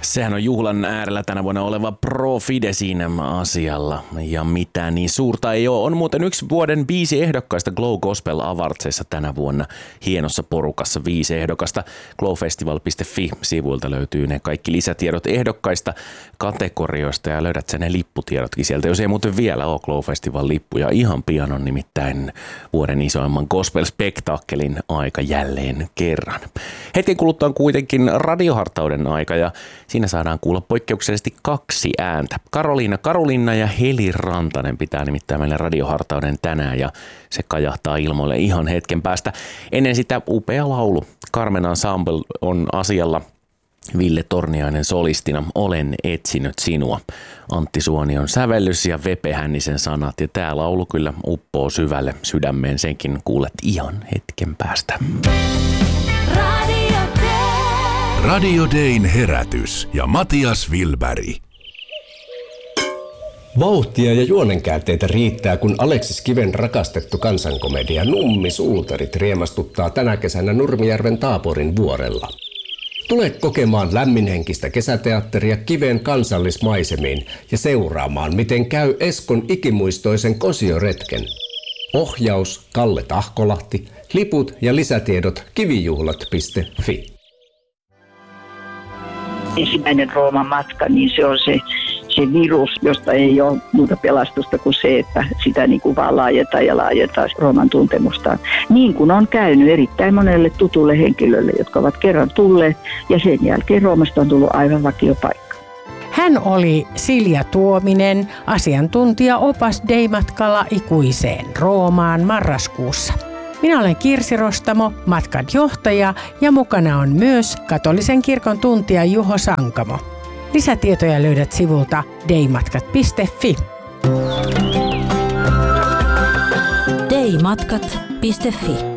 Sehän on juhlan äärellä tänä vuonna oleva Pro Fidesin asialla ja mitään niin suurta ei ole. On muuten yksi vuoden 5 ehdokkaista Glow Gospel Awardsissa tänä vuonna hienossa porukassa 5 ehdokasta. glowfestival.fi-sivuilta löytyy ne kaikki lisätiedot ehdokkaista kategorioista ja löydät sen ne lipputiedotkin sieltä. Jos ei muuten vielä ole Glow Festival lippuja, ihan pian on nimittäin vuoden isoimman gospel-spektaakkelin aika jälleen kerran. Hetken kuluttua on kuitenkin radiohartauden aika ja siinä saadaan kuulla poikkeuksellisesti 2 ääntä. Karoliina ja Heli Rantanen pitää nimittäin meille radiohartauden tänään ja se kajahtaa ilmoille ihan hetken päästä. Ennen sitä upea laulu. Carmen Ensemble on asialla. Ville Torniainen solistina, Olen etsinyt sinua. Antti Suonion sävellys ja Vepe Hännisen sanat. Ja tää laulu kyllä uppoo syvälle sydämeen, senkin kuulet ihan hetken päästä. Radio Dayn herätys ja Matias Wilberg. Vauhtia ja juonenkäänteitä riittää, kun Aleksis Kiven rakastettu kansankomedia Nummi-suutarit riemastuttaa tänä kesänä Nurmijärven Taaporin vuorella. Tule kokemaan lämminhenkistä kesäteatteria Kiven kansallismaisemiin ja seuraamaan, miten käy Eskon ikimuistoisen kosioretken. Ohjaus Kalle Tahkolahti, liput ja lisätiedot kivijuhlat.fi. Ensimmäinen Rooman matka, niin se on se virus, josta ei ole muuta pelastusta kuin se, että sitä niin kuin vaan laajentaa Rooman tuntemustaan. Niin kuin on käynyt erittäin monelle tutulle henkilölle, jotka ovat kerran tulleet ja sen jälkeen Roomasta on tullut aivan vakiopaikka. Hän oli Silja Tuominen, asiantuntija-opas Day-matkalla ikuiseen Roomaan marraskuussa. Minä olen Kirsi Rostamo, matkan johtaja ja mukana on myös katolisen kirkon tuntija Juho Sankamo. Lisätietoja löydät sivulta daymatkat.fi. daymatkat.fi